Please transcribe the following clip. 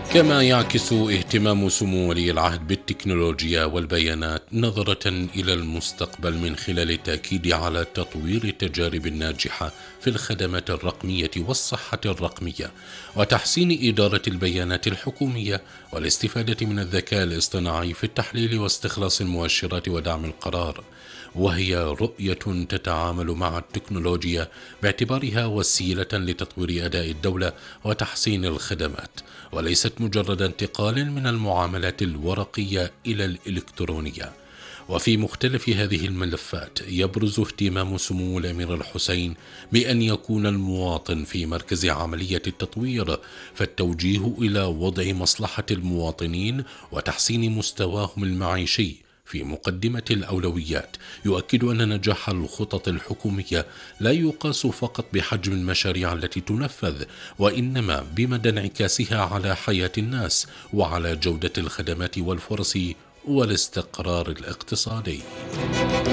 كما يعكس اهتمام سمو ولي العهد بالتكنولوجيا والبيانات نظرة إلى المستقبل من خلال التأكيد على تطوير التجارب الناجحة في الخدمات الرقمية والصحة الرقمية، وتحسين إدارة البيانات الحكومية، والاستفادة من الذكاء الاصطناعي في التحليل واستخلاص المؤشرات ودعم القرار. وهي رؤية تتعامل مع التكنولوجيا باعتبارها وسيلة لتطوير أداء الدولة وتحسين الخدمات، وليست مجرد انتقال من المعاملات الورقية إلى الإلكترونية. وفي مختلف هذه الملفات يبرز اهتمام سمو الأمير الحسين بأن يكون المواطن في مركز عملية التطوير، فالتوجيه إلى وضع مصلحة المواطنين وتحسين مستواهم المعيشي في مقدمة الأولويات، يؤكد أن نجاح الخطط الحكومية لا يقاس فقط بحجم المشاريع التي تنفذ، وإنما بمدى انعكاسها على حياة الناس وعلى جودة الخدمات والفرص والاستقرار الاقتصادي.